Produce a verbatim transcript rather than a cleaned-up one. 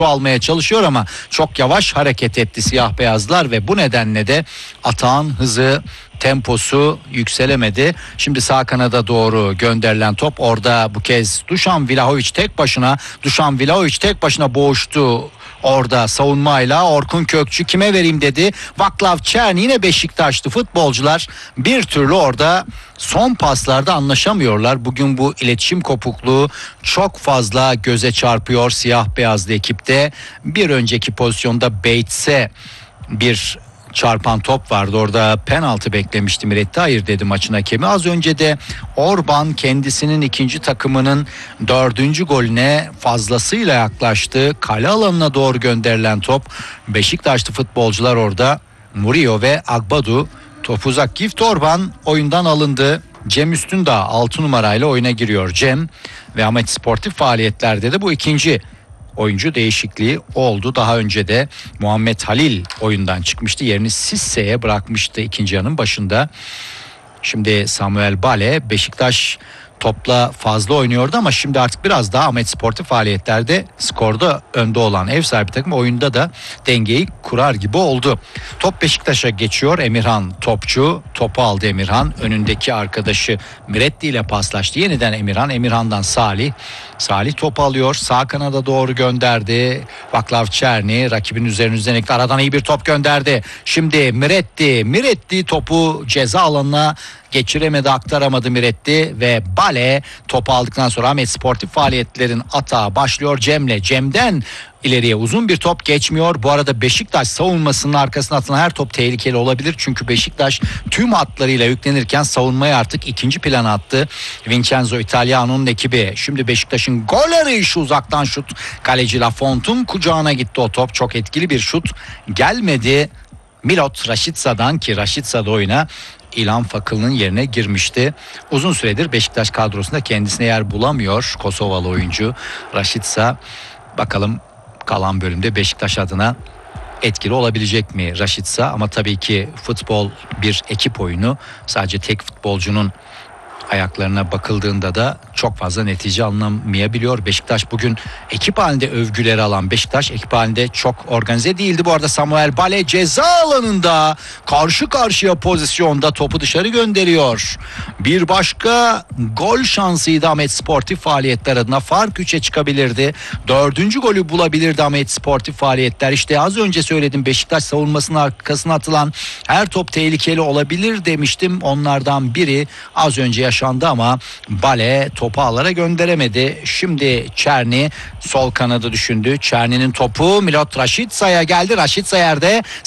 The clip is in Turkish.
almaya çalışıyor ama çok yavaş hareket etti siyah beyazlar ve bu nedenle de atağın hızı, temposu yükselemedi. Şimdi sağ kanada doğru gönderilen top, orada bu kez Dušan Vlahović tek başına Dušan Vlahović tek başına boğuştu orada savunmayla. Orkun Kökçü kime vereyim dedi. Vaclav Černý, yine Beşiktaşlı futbolcular bir türlü orada son paslarda anlaşamıyorlar. Bugün bu iletişim kopukluğu çok fazla göze çarpıyor siyah beyazlı ekipte. Bir önceki pozisyonda Bates'e bir çarpan top vardı. Orada penaltı beklemişti Miretti. Hayır dedi maçın hakemi. Az önce de Orban kendisinin ikinci takımının dördüncü golüne fazlasıyla yaklaştı. Kale alanına doğru gönderilen top. Beşiktaşlı futbolcular orada Murillo ve Agbadu topu uzak. Gift Orban oyundan alındı. Cem Üstündağ altı numarayla oyuna giriyor. Cem ve Ahmet sportif faaliyetlerde de bu ikinci oyuncu değişikliği oldu. Daha önce de Muhammed Halil oyundan çıkmıştı. Yerini Sisse'ye bırakmıştı ikinci yarının başında. Şimdi Samuel Bale, Beşiktaş topla fazla oynuyordu ama şimdi artık biraz daha Ahmet sportif faaliyetlerde skorda önde olan ev sahibi takım oyunda da dengeyi kurar gibi oldu. Top Beşiktaş'a geçiyor. Emirhan topçu. Topu aldı Emirhan. Önündeki arkadaşı Miretti ile paslaştı. Yeniden Emirhan. Emirhan'dan Salih. Salih topu alıyor. Sağ kanada doğru gönderdi. Vaclav Černý rakibin üzerine üzerine aradan iyi bir top gönderdi. Şimdi Miretti. Miretti topu ceza alanına geçiremedi, aktaramadı Miretti ve Bale topu aldıktan sonra Ahmet sportif faaliyetlerin atağı başlıyor Cem'le. Cem'den ileriye uzun bir top geçmiyor. Bu arada Beşiktaş savunmasının arkasına atılan her top tehlikeli olabilir. Çünkü Beşiktaş tüm hatlarıyla yüklenirken savunmayı artık ikinci plana attı. Vincenzo Italiano'nun ekibi. Şimdi Beşiktaş'ın gol arayışı, uzaktan şut. Kaleci Lafont'un kucağına gitti o top. Çok etkili bir şut. Gelmedi. Milot Raşitsa'dan, ki Raşitsa da oyuna İlhan Fakıl'ın yerine girmişti. Uzun süredir Beşiktaş kadrosunda kendisine yer bulamıyor Kosovalı oyuncu Raşitsa. Bakalım kalan bölümde Beşiktaş adına etkili olabilecek mi Raşitsa? Ama tabii ki futbol bir ekip oyunu. Sadece tek futbolcunun ayaklarına bakıldığında da çok fazla netice alınamayabiliyor. Beşiktaş bugün ekip halinde övgüleri alan Beşiktaş ekip halinde çok organize değildi. Bu arada Samuel Bale ceza alanında karşı karşıya pozisyonda topu dışarı gönderiyor. Bir başka gol şansıydı Ahmet sportif faaliyetler adına. Fark üçe çıkabilirdi. Dördüncü golü bulabilirdi Ahmet sportif faaliyetler. İşte az önce söyledim, Beşiktaş savunmasının arkasına atılan her top tehlikeli olabilir demiştim. Onlardan biri az önce yaşandı ama Bale topu ağlara gönderemedi. Şimdi Černý sol kanadı düşündü. Černy'nin topu Milot Raşitsa'ya geldi. Raşitsa yerde.